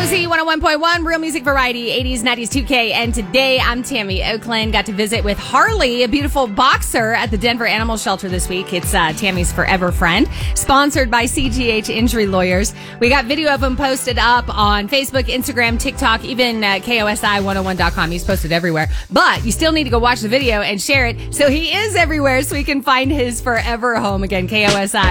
Josie 101.1, Real Music Variety, 80s, 90s, 2K. And today I'm Tammy Oakland. Got to visit with Harley, a beautiful boxer at the Denver Animal Shelter this week. It's Tammy's forever friend, sponsored by CGH Injury Lawyers. We got video of him posted up on Facebook, Instagram, TikTok, even KOSI101.com. He's posted everywhere. But you still need to go watch the video and share it so he is everywhere so he can find his forever home. Again, KOSI